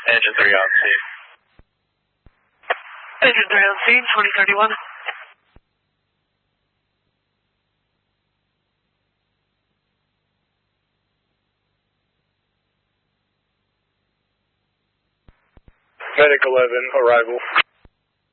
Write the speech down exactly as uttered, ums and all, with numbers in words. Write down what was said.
Engine three on scene. Engine three on scene, twenty thirty-one. Medic eleven, arrival.